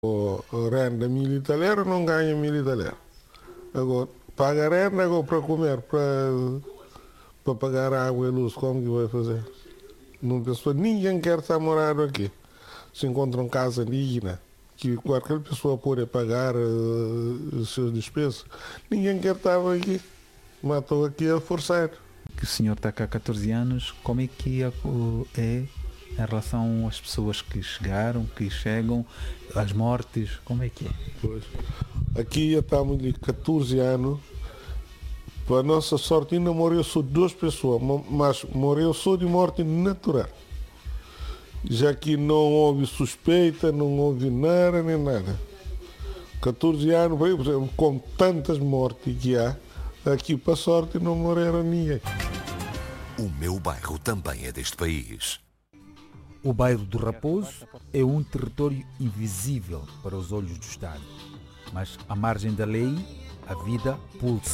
Renda 1.000 não ganha 1.000. Agora, paga renda agora para comer, para pagar água e luz, como que vai fazer? Não, pessoa, ninguém quer estar morando aqui. Se encontra uma casa digna, que qualquer pessoa pode pagar as suas despesas, ninguém quer estar aqui. Matou aqui a forçar. Que o senhor está cá há 14 anos, como é que é em relação às pessoas que chegaram, que chegam, às mortes, como é que é? Pois. Aqui já estamos de 14 anos. Para a nossa sorte ainda morreu só 2 pessoas, mas morreu só de morte natural. Já que não houve suspeita, não houve nada nem nada. 14 anos, com tantas mortes que há, aqui para a sorte não morreram ninguém. O meu bairro também é deste país. O bairro do Raposo é um território invisível para os olhos do Estado, mas à margem da lei, a vida pulsa.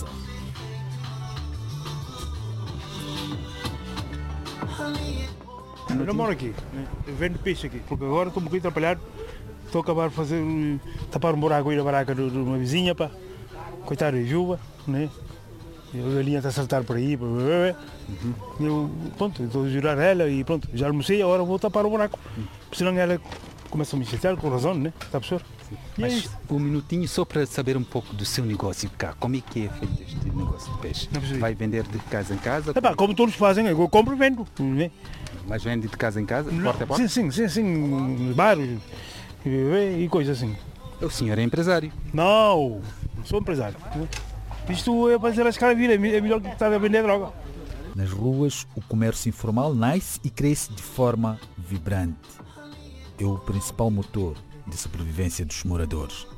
Eu não moro aqui, né? Eu vendo peixe aqui, porque agora estou um bocadinho atrapalhado, estou a acabar de fazer, tapar um buraco aí na barraca de uma vizinha, pá. Coitada de viúva, né? E a galinha está a saltar por aí, eu, pronto, estou a jurar ela e pronto, já almocei, agora vou tapar o buraco. Senão ela começa a me chatear com razão, né? Está a perceber? Mas um minutinho só para saber um pouco do seu negócio cá. Como é que é feito este negócio de peixe? Vai vender de casa em casa? É pá, como todos fazem, eu compro e vendo. Né? Mas vende de casa em casa, de porta a porta? Sim, nos bares e coisas assim. O senhor é empresário? Não sou empresário. Né? Isto é para fazer a escala de vida, é melhor que estar a vender droga. Nas ruas, o comércio informal nasce e cresce de forma vibrante. É o principal motor de sobrevivência dos moradores.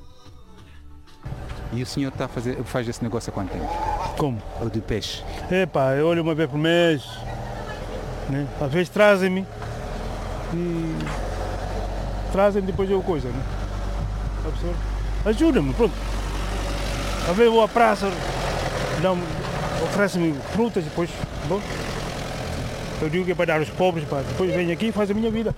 E o senhor faz esse negócio há quanto tempo? Como? O de peixe? É pá, eu olho uma vez por mês. Né? Às vezes trazem-me e depois eu coisa. Né? Ajuda-me, pronto. Às vezes vou à praça, oferecem-me frutas e depois, bom, eu digo que é para dar aos pobres, pá. Depois venho aqui e faço a minha vida.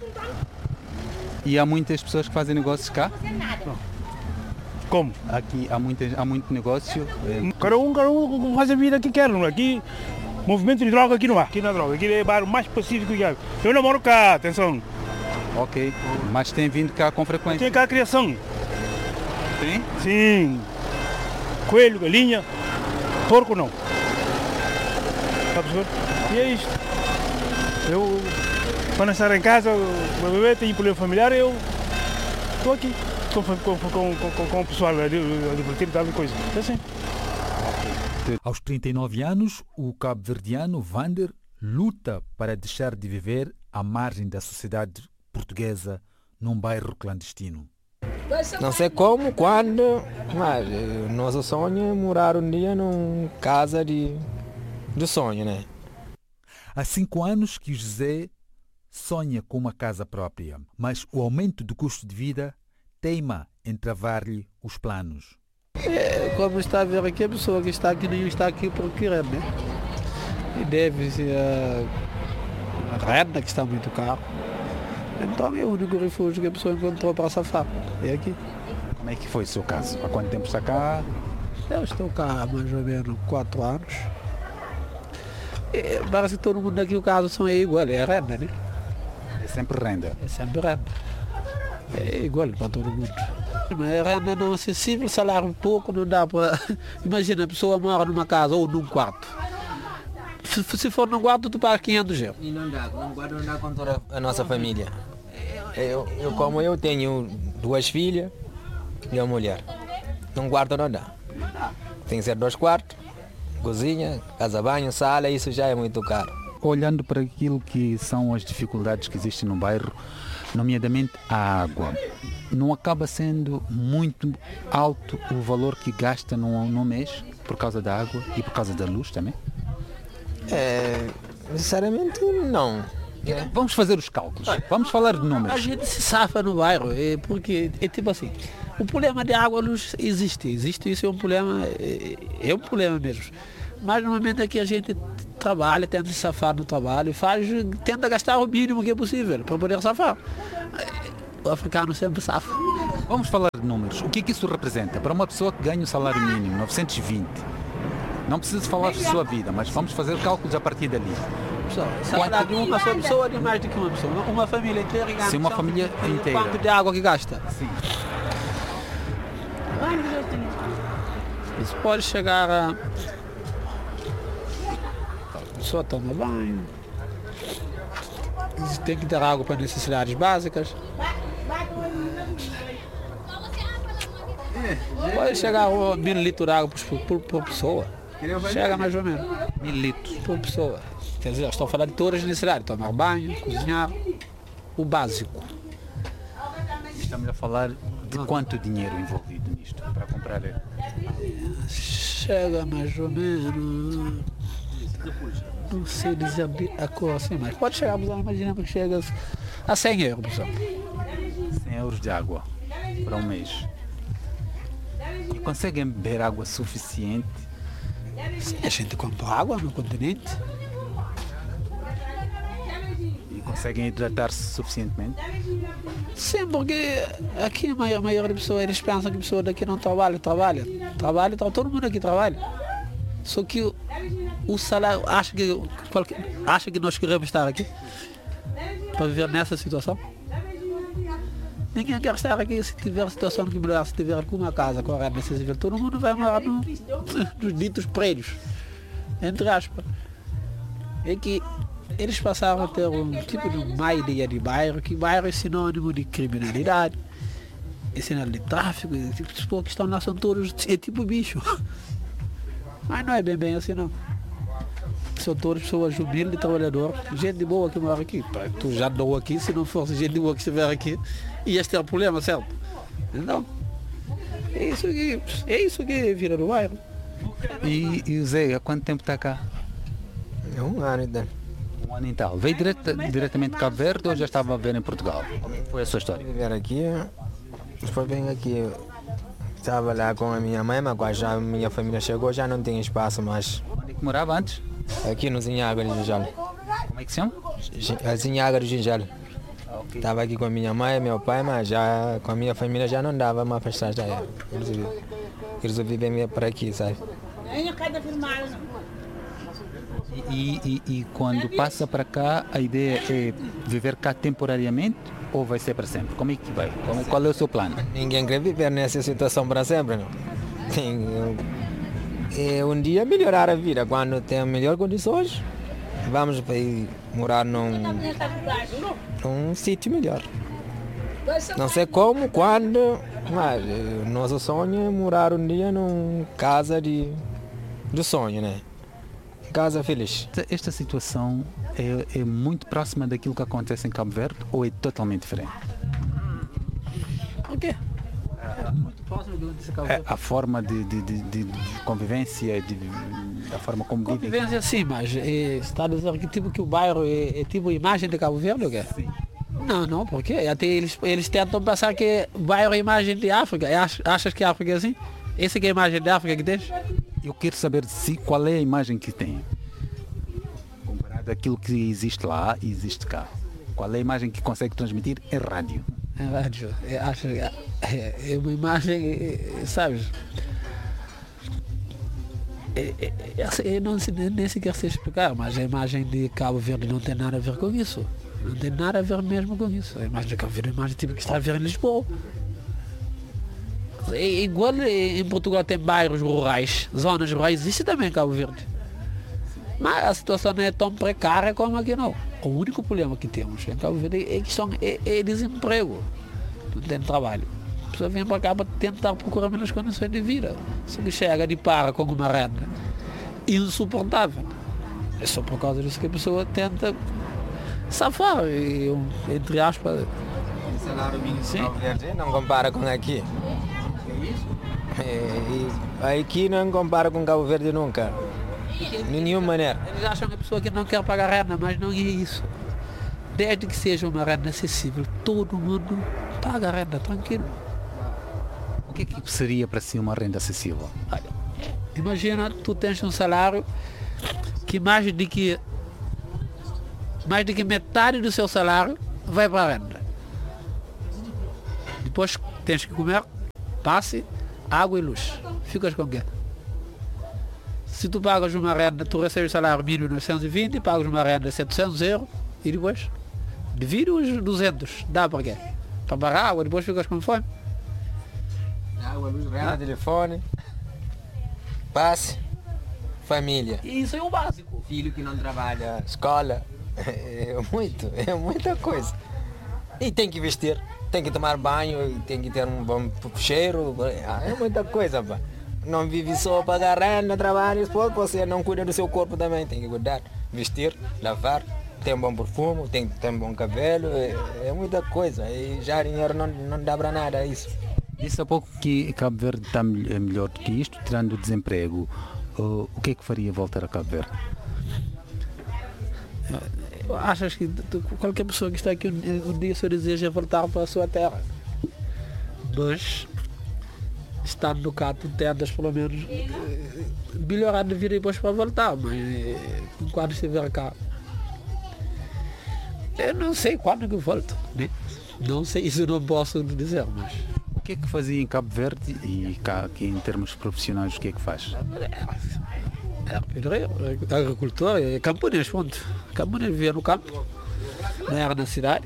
E há muitas pessoas que fazem negócios cá? Não. Como? Aqui há muito negócio. Cada um faz a vida que quer, não é? Aqui, movimento de droga aqui não há. Aqui não há droga, aqui é bairro mais pacífico que há. Eu não moro cá, atenção. Ok, mas tem vindo cá com frequência? Tem cá a criação. Tem? Sim. Coelho, galinha, porco não. Está a perceber? E é isto. Eu, quando estar em casa, o bebê tem problema familiar, eu estou aqui com o pessoal a divertir e tal e coisa. É assim. Aos 39 anos, o cabo-verdiano Vander luta para deixar de viver à margem da sociedade portuguesa num bairro clandestino. Não sei como, quando, mas nosso sonho é morar um dia numa casa de sonho, né? Há 5 anos que o José sonha com uma casa própria, mas o aumento do custo de vida teima em travar-lhe os planos. Como está a ver aqui, a pessoa que está aqui não está aqui por querer, né? E deve-se a renda, que está muito caro. Então é o único refúgio que a pessoa encontrou para safar. É aqui. Como é que foi o seu caso? Há quanto tempo está cá? Eu estou cá há mais ou menos 4 anos. E parece que todo mundo aqui o caso são igual, é renda, né? É sempre renda? É sempre renda. É igual para todo mundo. Mas renda não acessível, salário pouco, não dá para... Imagina, a pessoa mora numa casa ou num quarto. Se for num quarto, tu paga 500 euros. E não dá com toda a nossa família. Como eu tenho 2 filhas e uma mulher. Num quarto não dá. Tem que ser 2 quartos, cozinha, casa-banho, sala, isso já é muito caro. Olhando para aquilo que são as dificuldades que existem no bairro, nomeadamente a água, não acaba sendo muito alto o valor que gasta no mês por causa da água e por causa da luz também? Sinceramente, não. Vamos fazer os cálculos, vamos falar de números. A gente se safa no bairro, porque é tipo assim, o problema de água luz existe, isso é um problema mesmo. Mas normalmente aqui a gente trabalha, tenta se safar no trabalho, tenta gastar o mínimo que é possível para poder safar. O africano sempre safa. Vamos falar de números. O que é que isso representa? Para uma pessoa que ganha o salário mínimo, 920, não preciso falar de sua vida, mas vamos fazer cálculos a partir dali. Pessoal, salário de uma só pessoa de mais do que uma pessoa. Uma família inteira gasta. Sim, uma família inteira. Quanto de água que gasta? Sim. Isso pode chegar a... A pessoa toma banho. Tem que ter água para necessidades básicas. Pode chegar a 1.000 litros de água por pessoa. Chega mais ou menos. 1.000 litros. Por pessoa. Quer dizer, estou falando de todas as necessidades. Tomar banho, cozinhar. O básico. Estamos a falar de quanto dinheiro envolvido nisto para comprar? Chega mais ou menos... Não sei dizer a cor assim, mas pode chegar, imaginamos que chega a 100 euros, por exemplo. 100 euros de água para um mês. E conseguem beber água suficiente? Sim, a gente compra água no continente. E conseguem hidratar-se suficientemente? Sim, porque aqui a maioria das pessoas, eles pensam que a pessoa daqui não trabalha, todo mundo aqui trabalha. Só que o salário, acha que nós queremos estar aqui para viver nessa situação? Ninguém quer estar aqui se tiver situação que melhor, se tiver com uma casa correta, acessível. Todo mundo vai morar nos ditos prédios, entre aspas. É que eles passaram a ter um tipo de uma ideia de bairro, que bairro é sinônimo de criminalidade, é sinônimo de tráfico, e tipo, as pessoas que estão lá são todos, é tipo bicho. Mas não é bem assim não. São todas pessoas humildes, trabalhadoras, gente boa que mora aqui. Tu já andou aqui, se não fosse gente boa que estiver aqui, ias ter problema, certo? Então, é isso que vira do bairro. E o Zé, há quanto tempo está cá? É 1 ano então. 1 ano e tal. Veio diretamente de Cabo Verde ou já estava a ver em Portugal? Como foi a sua história? Viver aqui, depois venho aqui. Estava lá com a minha mãe, mas quando já a minha família chegou já não tinha espaço mais. Onde é que morava antes? Aqui no Zinhaga de Ginjal. Como é que se chama? A Zinhaga de Ginjal. Okay. Estava aqui com a minha mãe e meu pai, mas já com a minha família já não dava mais para estar já. Resolvi vir para aqui, sabe? E quando passa para cá, a ideia é viver cá temporariamente ou vai ser para sempre? Como é que vai? Qual é o seu plano? Ninguém quer viver nessa situação para sempre, não. Um dia melhorar a vida, quando tem melhores condições, vamos para ir morar num sítio melhor. Não sei como, quando, mas nosso sonho é morar um dia numa casa de sonho, né? Casa feliz. Esta situação é muito próxima daquilo que acontece em Cabo Verde ou é totalmente diferente? O quê? Muito próximo do que Cabo Verde. A forma de convivência, a forma como vivem. Convivência sim, mas está a dizer que tipo que o bairro é tipo a imagem de Cabo Verde ou quê? Sim. Não, porque até eles tentam passar que o bairro é a imagem de África. Achas que a África é assim? Essa que é a imagem de África que tens? Eu quero saber de si qual é a imagem que tem. Comparado àquilo que existe lá e existe cá. Qual é a imagem que consegue transmitir em rádio? Em rádio, acho que é uma imagem, sabes? Eu não sei, nem sequer sei explicar, mas a imagem de Cabo Verde não tem nada a ver com isso. Não tem nada a ver mesmo com isso. A imagem de Cabo Verde é a imagem tipo que está a ver em Lisboa. Igual em Portugal tem bairros rurais, zonas rurais, existe também em Cabo Verde. Mas a situação não é tão precária como aqui não. O único problema que temos em Cabo Verde é desemprego. Não tem trabalho. A pessoa vem para cá para tentar procurar melhores condições de vida. Se ele chega de para com uma renda insuportável. É só por causa disso que a pessoa tenta safar, entre aspas. O salário mínimo de Cabo Verde não compara com aqui. Aqui não compara com Cabo Verde nunca. De nenhuma maneira. Eles acham que a pessoa que não quer pagar renda, mas não é isso. Desde que seja uma renda acessível, todo mundo paga a renda, tranquilo. O que seria para si uma renda acessível? Olha, imagina, tu tens um salário que mais de que metade do seu salário vai para a renda. Depois tens que comer, passe, água e luz. Ficas com quê? Se tu pagas uma renda, tu recebes salário mínimo 920, pagas uma renda de 700 euros e depois divide os 200. Dá para quê? Para pagar água, depois ficas com fome. Água, luz, renda, telefone, passe, família. Isso é o básico. Filho que não trabalha, escola. É muita coisa. E tem que vestir, tem que tomar banho, tem que ter um bom cheiro. É muita coisa, pá. Não vive só para pagar renda, trabalho, você não cuida do seu corpo também, tem que cuidar, vestir, lavar, ter um bom perfume, tem que ter um bom cabelo, é muita coisa. E já dinheiro não dá para nada isso. Disse há pouco que Cabo Verde está melhor do que isto, tirando o desemprego. O que é que faria voltar a Cabo Verde? Achas que qualquer pessoa que está aqui um dia só deseja voltar para a sua terra? Mas, estando cá, tu tentas pelo menos melhorar de vida e depois para voltar, mas quando estiver cá, eu não sei quando que volto, né? Não sei, isso não posso dizer, mas... O que é que fazia em Cabo Verde e cá aqui em termos profissionais, o que é que faz? Agricultor, camponês, ponto. Camponês vivia no campo, não era na cidade.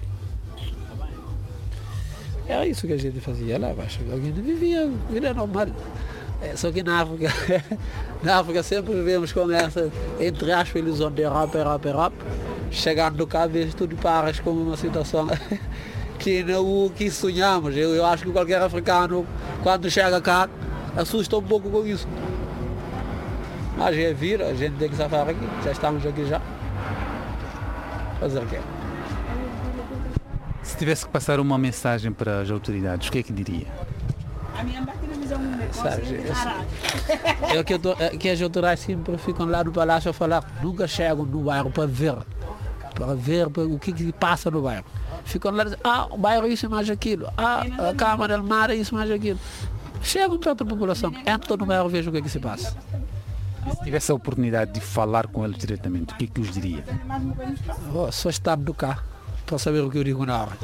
Era isso que a gente fazia lá abaixo. A gente vivia vida normal. Só que na África sempre vivemos com essa, entre aspas, ilusão de Europa. Chegando cá, vês tudo paras como uma situação que não que sonhamos. Eu acho que qualquer africano, quando chega cá, assusta um pouco com isso. Mas é vir, a gente tem que safar aqui, já estamos aqui já. Fazer o quê? Se tivesse que passar uma mensagem para as autoridades, o que é que diria? Que as autoridades sempre ficam lá no palácio a falar, nunca chegam no bairro para ver o que passa no bairro. Ficam lá dizendo, o bairro é isso mais aquilo, a Câmara del Mar é isso mais aquilo. Chegam para outra população, entram no bairro e vejam o que é que se passa. Se tivesse a oportunidade de falar com eles diretamente, o que é que lhes diria? Só estando cá para saber o que eu digo na hora.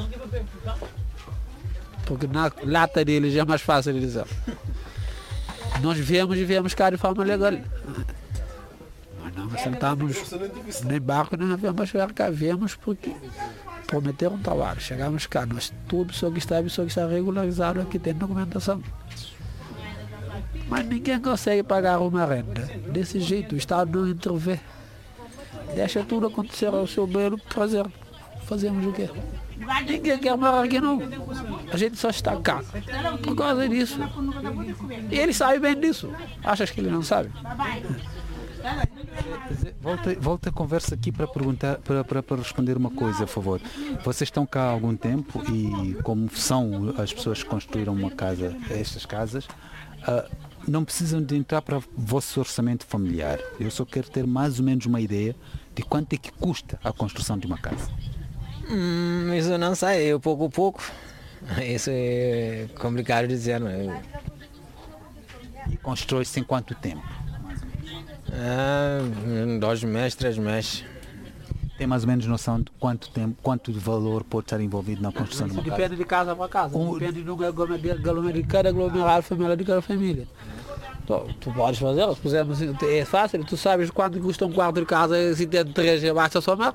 Porque na lata deles é mais fácil de dizer. Nós viemos cá de forma legal. Mas não sentamos nem barco, nem avião para chegar cá. Viemos porque prometeram um trabalho. Chegamos cá, nós tudo só que está regularizado aqui, tem documentação. Mas ninguém consegue pagar uma renda. Desse jeito, o Estado não intervém. Deixa tudo acontecer ao seu belo prazer. Fazemos o quê? Ninguém quer morar aqui não. A gente só está cá. Por causa disso. E ele sabe bem disso. Achas que ele não sabe? Volta a conversa aqui para perguntar, para responder uma coisa, por favor. Vocês estão cá há algum tempo e como são as pessoas que construíram uma casa, estas casas, não precisam de entrar para o vosso orçamento familiar. Eu só quero ter mais ou menos uma ideia de quanto é que custa a construção de uma casa. Isso eu não sei, pouco a pouco. Isso é complicado de dizer, não é? E constrói-se em quanto tempo? 2 meses, 3 meses. Tem mais ou menos noção de quanto tempo, quanto de valor pode estar envolvido na construção de uma casa? Depende de casa para casa, depende de cada aglomerado familiar de cada família. Então, tu podes fazer, se pusermos, é fácil, tu sabes quanto custa um quarto de casa, se tem 3, basta somar.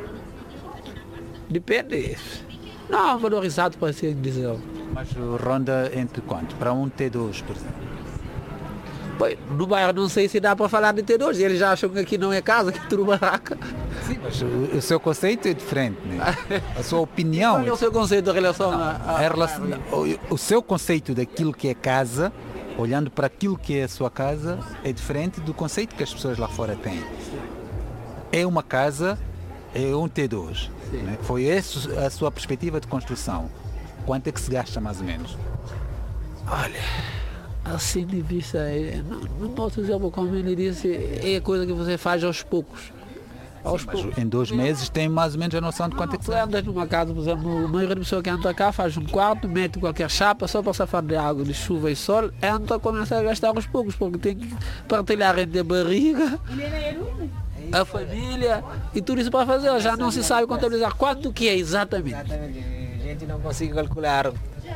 Depende. Não, valorizado para assim dizer. Mas ronda entre quanto? Para um T2, por exemplo? Pois, no bairro não sei se dá para falar de T2, eles já acham que aqui não é casa, que é tudo barraca. Sim, mas o seu conceito é diferente, né? A sua opinião... Qual é o seu conceito em relação o seu conceito daquilo que é casa, olhando para aquilo que é a sua casa, é diferente do conceito que as pessoas lá fora têm. É uma casa, é um T2. Né? Foi essa a sua perspectiva de construção. Quanto é que se gasta mais ou menos? Olha, assim de vista, não posso dizer, como ele disse, é a coisa que você faz aos poucos. Mas em 2 meses tem mais ou menos a noção de quanto é que você anda numa casa, por exemplo, a maioria da pessoa que entra cá faz um quarto, mete qualquer chapa, só para safar de água, de chuva e sol, entra e começa a gastar aos poucos, porque tem que partilhar entre a barriga, a família e tudo isso para fazer. Já não se sabe contabilizar quanto que é exatamente. A gente não consegue calcular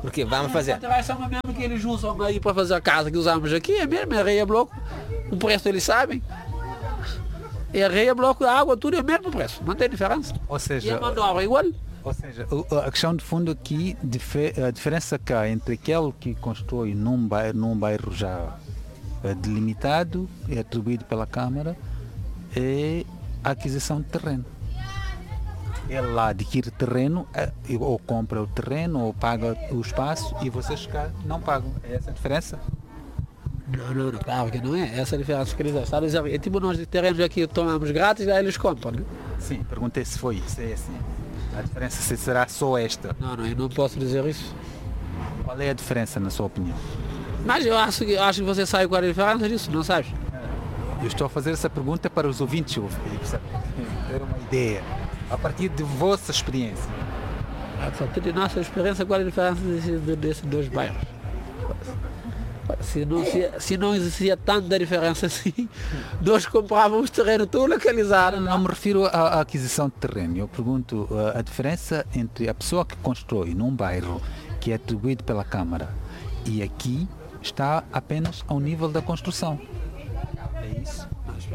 Porque vamos fazer. São mesmo que eles usam aí para fazer a casa que usamos aqui, é mesmo, é areia bloco. O preço eles sabem. É areia bloco, água, tudo é o mesmo preço, não tem diferença. Ou E seja, a mão de obra é igual. Ou seja, a questão de fundo aqui, a diferença cá entre aquele que constrói num bairro já delimitado e atribuído pela Câmara é a aquisição de terreno. Ele lá adquire terreno, ou compra o terreno, ou paga o espaço, e vocês cá não pagam. É essa a diferença? Não, claro que não é. Essa é a diferença que eles estão a dizer. É tipo nós de terrenos aqui tomamos grátis, aí eles compram, né? Sim, perguntei se foi isso, é assim. A diferença se será só esta. Não, eu não posso dizer isso. Qual é a diferença na sua opinião? Mas eu acho que você sabe qual é a diferença disso, não sabes? Eu estou a fazer essa pergunta para os ouvintes ter uma ideia, a partir de vossa experiência. A partir de nossa experiência, qual é a diferença desses dois bairros? Se não existia tanta diferença assim, nós comprávamos terreno todo localizado. Não me refiro à aquisição de terreno. Eu pergunto a diferença entre a pessoa que constrói num bairro que é atribuído pela Câmara e aqui está apenas ao nível da construção. É isso?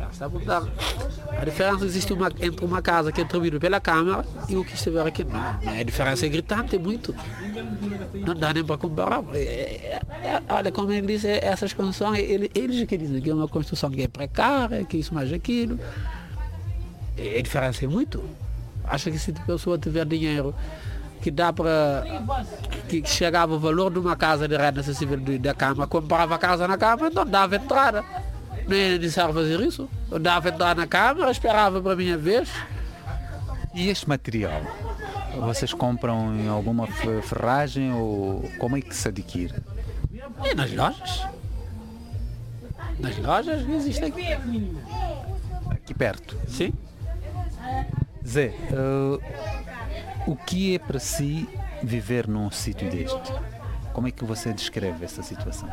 A diferença existe entre uma casa que é atribuída pela Câmara e o que estiver aqui. Não, a diferença é gritante, é muito. Não dá nem para comparar. Olha, como ele disse, essas construções, eles que dizem que é uma construção que é precária, que isso mais aquilo. A diferença é muito. Acho que se a pessoa tiver dinheiro que dá para que chegava o valor de uma casa de renda acessível da Câmara, comprava a casa na Câmara, então dava entrada. Não é necessário fazer isso. Eu dava entrada na Câmara, esperava para a minha vez. E este material? Vocês compram em alguma ferragem ou como é que se adquire? E nas lojas. Nas lojas que existem aqui. Aqui perto? Sim. Zé, o que é para si viver num sítio deste? Como é que você descreve essa situação?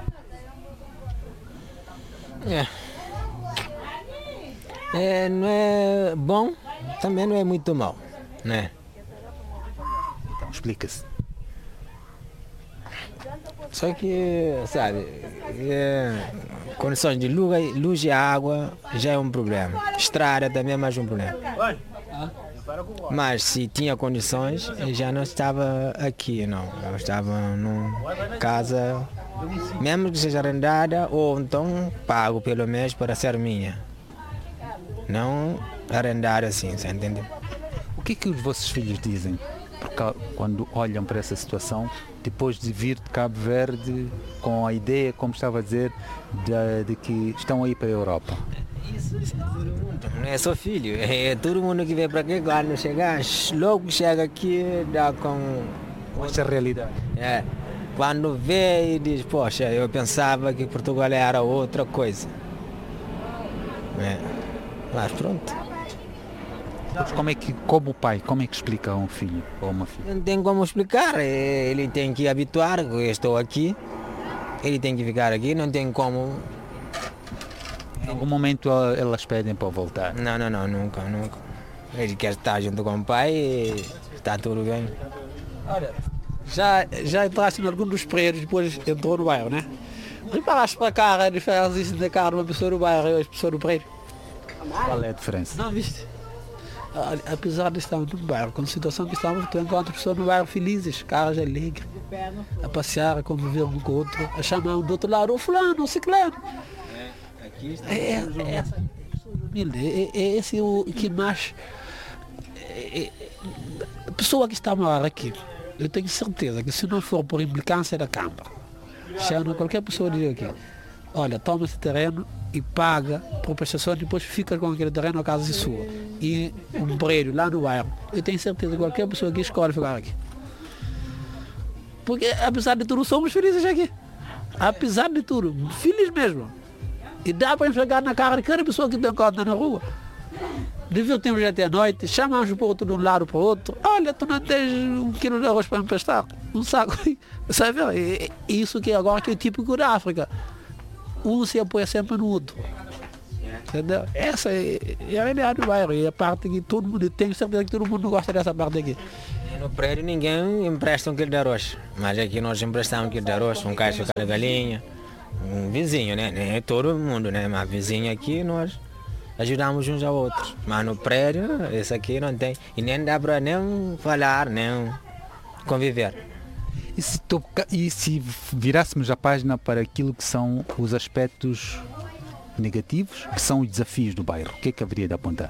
Não é bom, também não é muito mau, né? Então, explica-se. Só que, sabe, condições de luz e água já é um problema. Estrada também é mais um problema. Mas se tinha condições, eu já não estava aqui, não. Eu estava numa casa, mesmo que seja arrendada, ou então pago pelo mês para ser minha. Não arrendar assim, você entende? O que é que os vossos filhos dizem quando olham para essa situação, depois de vir de Cabo Verde com a ideia, como estava a dizer, de que estão aí para a Europa? Não é só filho, é todo mundo que vem para aqui, quando chegar, logo chega aqui, dá com essa realidade. Quando vê e diz, poxa, eu pensava que Portugal era outra coisa. Mas pronto. Mas como pai, como é que explica a um filho ou uma filha? Não tem como explicar, ele tem que habituar, eu estou aqui, ele tem que ficar aqui, não tem como. Em algum momento elas pedem para voltar? Não, nunca. Ele quer estar junto com o pai e está tudo bem. Olha, já entraste em algum dos prédios, depois entrou no bairro, né? Reparaste para cá a diferença da cara de uma pessoa do bairro e uma pessoa do prédio? Qual é a diferença? Não, viste? Apesar de estarmos no bairro, com a situação que estamos, tu encontras pessoas no bairro felizes, caras alegres, a passear, a conviver um com o outro, a chamar um do outro lado, o fulano, o ciclano. É esse o que mais... A pessoa que está a morar aqui, eu tenho certeza que se não for por implicância da Câmara, chama qualquer pessoa dizer aqui, olha, toma esse terreno e paga por prestação, depois fica com aquele terreno a casa sua. E um prédio lá no bairro, eu tenho certeza que qualquer pessoa que escolhe ficar aqui. Porque apesar de tudo, somos felizes aqui. Apesar de tudo, felizes mesmo. E dá para enxergar na cara de cada pessoa que te encontra na rua. Divertimos até a noite, chamamos o povo de um lado para o outro. Olha, tu não tens 1 quilo de arroz para emprestar, um saco. Sabe? É isso que agora que é o típico da África. Um se apoia sempre no outro. Entendeu? Essa é a realidade do bairro. E a parte que todo mundo tem certeza que todo mundo gosta dessa parte aqui. No prédio ninguém empresta um quilo de arroz, mas aqui nós emprestamos um quilo de arroz, um caixa de galinha, um vizinho, né? Nem é todo mundo, né? Mas vizinho aqui nós ajudamos uns aos outros. Mas no prédio, esse aqui não tem. E nem dá para nem falar, nem conviver. E se virássemos a página para aquilo que são os aspectos negativos, que são os desafios do bairro, o que é que haveria de apontar?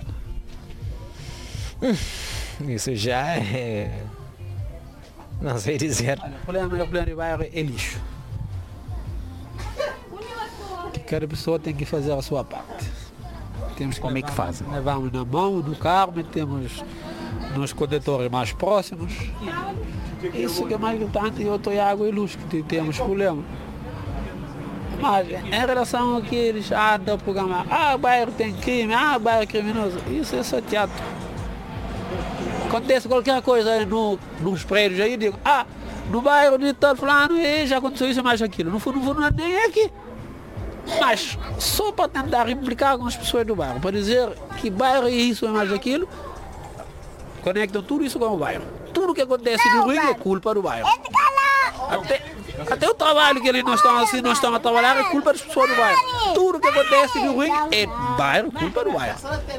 Isso já é... não sei dizer. O problema do bairro é lixo. Cada pessoa tem que fazer a sua parte. Como é que fazem? Levamos na mão, no carro, metemos nos coletores mais próximos. Isso que é mais importante, e outro é água e luz, que temos problema. Mas em relação a que eles andam a programar, o bairro tem crime, o bairro é criminoso, isso é só teatro. Acontece qualquer coisa nos prédios aí, digo, no bairro de tal fulano, já aconteceu isso e mais aquilo. No fundo, nem é aqui. Mas só para tentar implicar com as pessoas do bairro, para dizer que bairro é isso e mais aquilo, conectam tudo isso com o bairro. Tudo que acontece no Rio é culpa do bairro. Até o trabalho que eles não estão a trabalhar é culpa das pessoas do bairro. Tudo que acontece no Rio é bairro, culpa do bairro.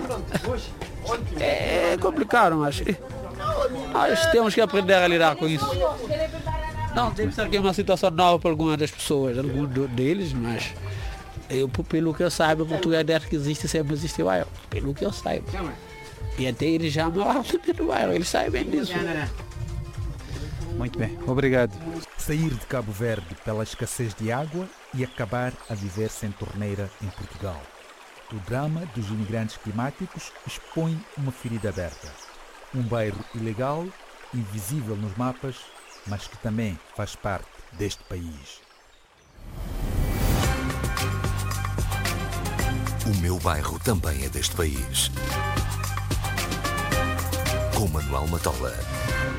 É complicado, mas nós temos que aprender a lidar com isso. Não, deve ser que é uma situação nova para algumas das pessoas, alguns deles, mas pelo que eu saiba, Portugal desde que existe, sempre existe bairro. Pelo que eu saiba. E até eles já moram também no bairro, eles sabem disso. Muito bem, obrigado. Sair de Cabo Verde pela escassez de água e acabar a viver sem torneira em Portugal. O drama dos imigrantes climáticos expõe uma ferida aberta. Um bairro ilegal, invisível nos mapas, mas que também faz parte deste país. O meu bairro também é deste país. Com Manuel Matola.